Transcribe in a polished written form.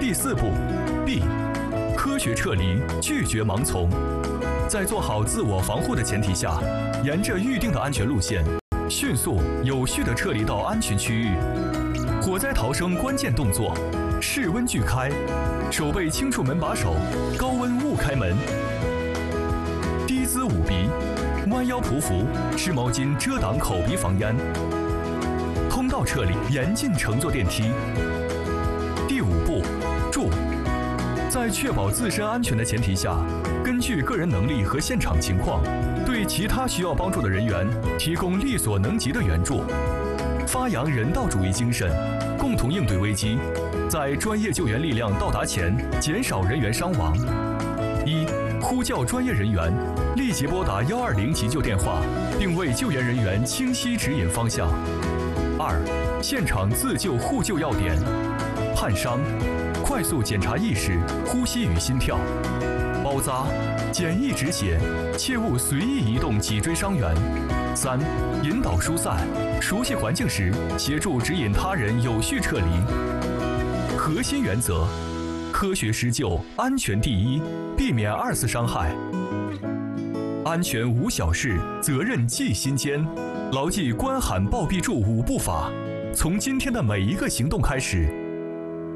第4步 ，B， 科学撤离，拒绝盲从。在做好自我防护的前提下，沿着预定的安全路线，迅速有序地撤离到安全区域。火灾逃生关键动作：室温锯开，手背轻触门把手，高温勿开门。低姿捂鼻，弯腰匍匐，湿毛巾遮挡口鼻防烟。通道撤离，严禁乘坐电梯。第5步，助。在确保自身安全的前提下，根据个人能力和现场情况，对其他需要帮助的人员提供力所能及的援助，发扬人道主义精神，共同应对危机，在专业救援力量到达前减少人员伤亡。1、呼叫专业人员，立即拨打120急救电话，并为救援人员清晰指引方向。2、现场自救互救要点：判伤，快速检查意识、呼吸与心跳；包扎，简易止血，切勿随意移动脊椎伤员。3、引导疏散，熟悉环境时，协助指引他人有序撤离。核心原则：科学施救，安全第一，避免2次伤害。安全无小事，责任记心间。牢记关喊报必助5步法，从今天的每一个行动开始，